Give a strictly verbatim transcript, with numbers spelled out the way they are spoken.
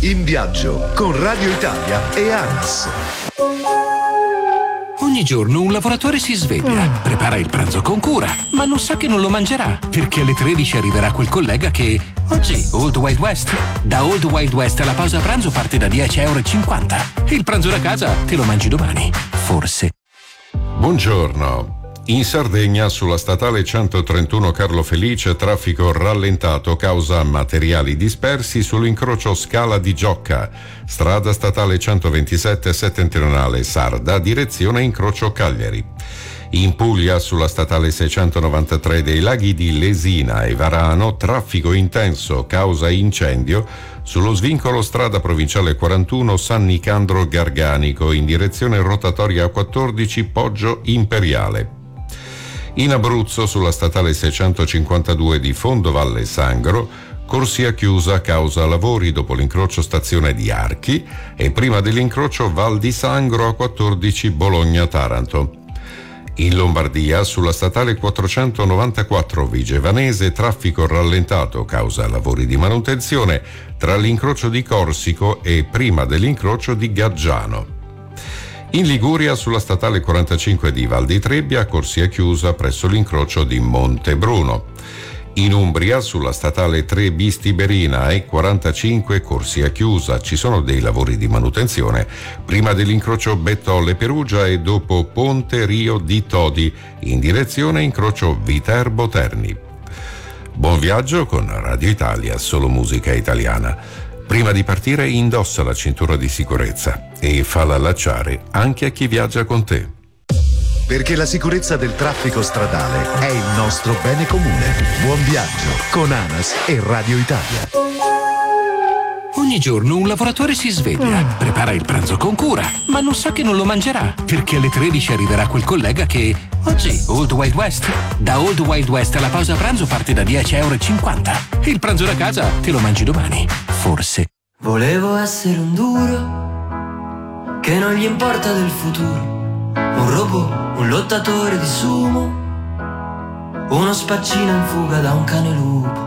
In viaggio con Radio Italia e ANAS. Ogni giorno un lavoratore si sveglia, prepara il pranzo con cura, ma non sa che non lo mangerà, perché alle tredici arriverà quel collega che... Oggi, Old Wild West. Da Old Wild West la pausa pranzo parte da dieci e cinquanta euro. Il pranzo da casa te lo mangi domani, forse. Buongiorno. In Sardegna, sulla statale centotrentuno Carlo Felice, traffico rallentato causa materiali dispersi sull'incrocio Scala di Giocca. Strada statale centoventisette settentrionale Sarda, direzione incrocio Cagliari. In Puglia, sulla statale seicentonovantatré dei laghi di Lesina e Varano, traffico intenso causa incendio sullo svincolo strada provinciale quarantuno San Nicandro Garganico in direzione rotatoria quattordici Poggio Imperiale. In Abruzzo, sulla statale seicentocinquantadue di Fondovalle Sangro, corsia chiusa causa lavori dopo l'incrocio stazione di Archi e prima dell'incrocio Val di Sangro a quattordici Bologna-Taranto. In Lombardia, sulla statale quattrocentonovantaquattro Vigevanese, traffico rallentato causa lavori di manutenzione tra l'incrocio di Corsico e prima dell'incrocio di Gaggiano. In Liguria, sulla statale quarantacinque di Val di Trebbia, corsia chiusa presso l'incrocio di Montebruno. In Umbria, sulla statale tre bis Tiberina e quarantacinque, corsia chiusa, ci sono dei lavori di manutenzione prima dell'incrocio Bettolle Perugia e dopo Ponte Rio di Todi, in direzione incrocio Viterbo Terni. Buon viaggio con Radio Italia, solo musica italiana. Prima di partire indossa la cintura di sicurezza e falla allacciare anche a chi viaggia con te. Perché la sicurezza del traffico stradale è il nostro bene comune. Buon viaggio con ANAS e Radio Italia. Ogni giorno un lavoratore si sveglia, prepara il pranzo con cura, ma non sa che non lo mangerà, perché alle tredici arriverà quel collega che... Oggi, Old Wild West. Da Old Wild West la pausa pranzo parte da dieci e cinquanta euro. Il pranzo da casa te lo mangi domani, forse. Volevo essere un duro che non gli importa del futuro, un robot, un lottatore di sumo, uno spaccino in fuga da un cane lupo.